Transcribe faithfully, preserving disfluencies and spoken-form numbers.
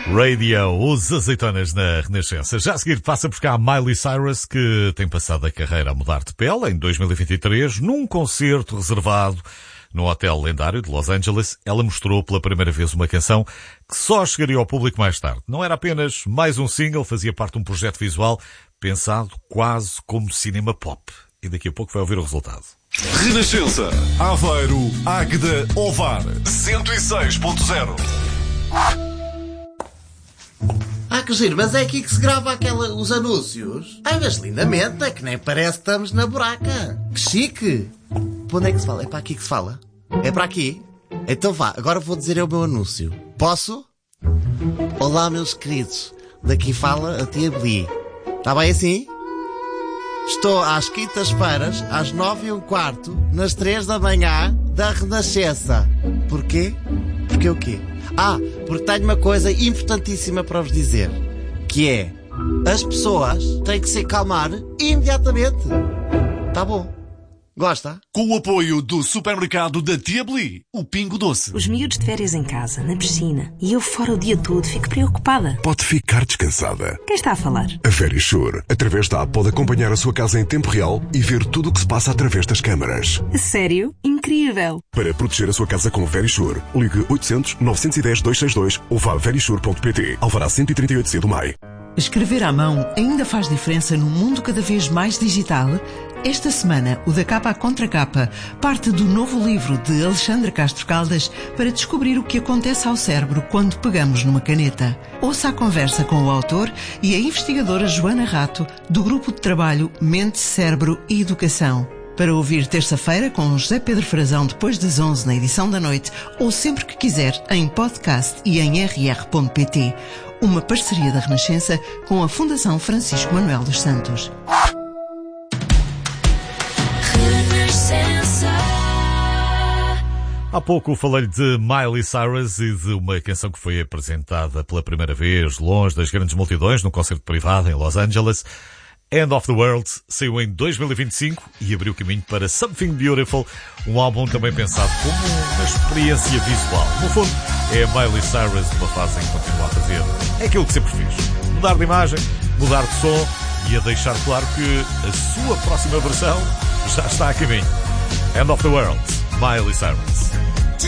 Radio, os azeitonas na Renascença. Já a seguir passa por cá a Miley Cyrus, que tem passado a carreira a mudar de pele em dois mil e vinte e três, num concerto reservado no Hotel Lendário de Los Angeles. Ela mostrou pela primeira vez uma canção que só chegaria ao público mais tarde. Não era apenas mais um single, fazia parte de um projeto visual pensado quase como cinema pop. E daqui a pouco vai ouvir o resultado. Renascença, Aveiro, Águeda, Ovar, cento e seis ponto zero. Ah, que giro, mas é aqui que se grava aquela, os anúncios? Ai, mas lindamente, é que nem parece que estamos na buraca. Que chique. Para onde é que se fala? É para aqui que se fala? É para aqui? Então vá, agora vou dizer o meu anúncio. Posso? Olá, meus queridos. Daqui fala a tia Bli. Está bem assim? Estou às quintas-feiras, às nove e um quarto, nas três da manhã, da Renascença. Porquê? Porquê o quê? Ah, porque tenho uma coisa importantíssima para vos dizer, que é, as pessoas têm que se acalmar imediatamente. Tá bom? Gosta? Com o apoio do supermercado da Tia Bli, o Pingo Doce. Os miúdos de férias em casa, na piscina, e eu fora o dia todo, fico preocupada. Pode ficar descansada. Quem está a falar? A Verisure. Através da app pode acompanhar a sua casa em tempo real e ver tudo o que se passa através das câmaras. A sério? Incrível! Para proteger a sua casa com Verisure, ligue oitocentos, novecentos e dez, duzentos e sessenta e dois ou vá a verisure ponto pt. Alvará cento e trinta e oito C do M A I. Escrever à mão ainda faz diferença num mundo cada vez mais digital? Esta semana, o Da Capa à Contra Capa parte do novo livro de Alexandre Castro Caldas para descobrir o que acontece ao cérebro quando pegamos numa caneta. Ouça a conversa com o autor e a investigadora Joana Rato, do grupo de trabalho Mente, Cérebro e Educação. Para ouvir terça-feira com José Pedro Frazão depois das onze na edição da noite ou sempre que quiser em podcast e em r r ponto p t. Uma parceria da Renascença com a Fundação Francisco Manuel dos Santos. Há pouco falei-lhe de Miley Cyrus e de uma canção que foi apresentada pela primeira vez longe das grandes multidões num concerto privado em Los Angeles. End of the World saiu em dois mil e vinte e cinco e abriu caminho para Something Beautiful, um álbum também pensado como uma experiência visual. No fundo, é a Miley Cyrus numa fase em que continua a fazer é aquilo que sempre fez. Mudar de imagem, mudar de som e a deixar claro que a sua próxima versão já está a caminho. End of the World, Miley Cyrus.